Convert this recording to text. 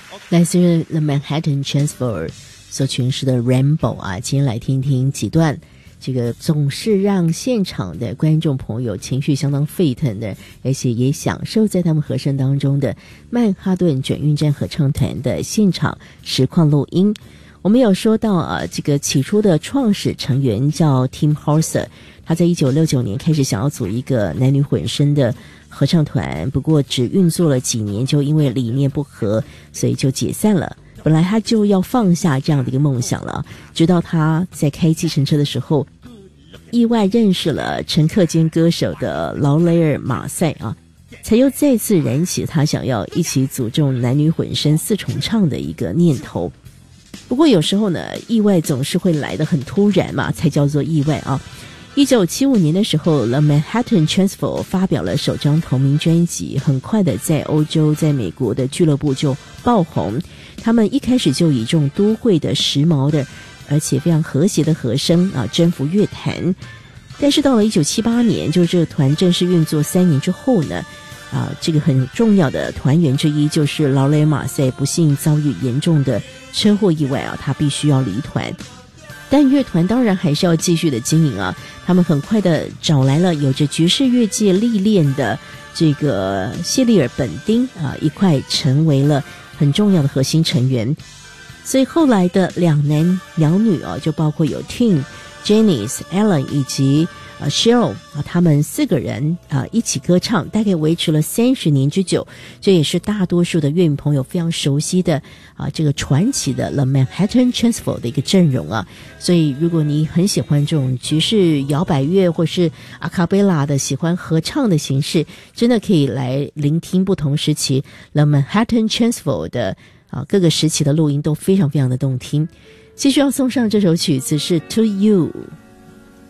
来自于 The Manhattan Transfer 所诠释的 Rainbow 啊，今天来听听几段这个总是让现场的观众朋友情绪相当沸腾的，而且也享受在他们和声当中的曼哈顿转运站合唱团的现场实况录音。我们有说到这个起初的创始成员叫 Tim Hauser， 他在1969年开始想要组一个男女混声的合唱团，不过只运作了几年，就因为理念不合，所以就解散了。本来他就要放下这样的一个梦想了，直到他在开计程车的时候，意外认识了乘客兼歌手的劳雷尔·马赛啊，才又再次燃起他想要一起组这种男女混声四重唱的一个念头。不过有时候呢，意外总是会来得很突然嘛，才叫做意外啊。1975年的时候 The Manhattan Transfer 发表了首张同名专辑，很快的在欧洲在美国的俱乐部就爆红。他们一开始就以这种都会的时髦的而且非常和谐的和声征服乐坛。但是到了1978年，就是这个团正式运作3年之后呢，这个很重要的团员之一就是劳雷·马赛不幸遭遇严重的车祸意外他必须要离团。但乐团当然还是要继续的经营他们很快的找来了有着爵士乐界历练的这个谢利尔·本丁一块成为了很重要的核心成员。所以后来的2男2女就包括有 Tim、Janice、Alan 以及Cheryl 他们4个人一起歌唱，大概维持了30年之久。这也是大多数的乐迷朋友非常熟悉的这个传奇的 The Manhattan Transfer 的一个阵容所以如果你很喜欢这种爵士摇摆乐或是阿卡贝拉的喜欢合唱的形式，真的可以来聆听不同时期 The Manhattan Transfer 的各个时期的录音，都非常非常的动听。继续要送上这首曲子是 To You。